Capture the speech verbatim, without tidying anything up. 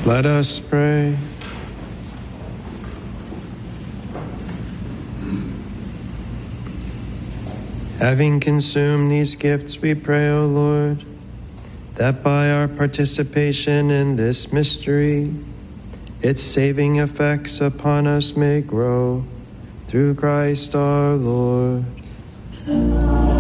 Let us pray. Having consumed these gifts, we pray, O Lord, that by our participation in this mystery, its saving effects upon us may grow, through Christ our Lord.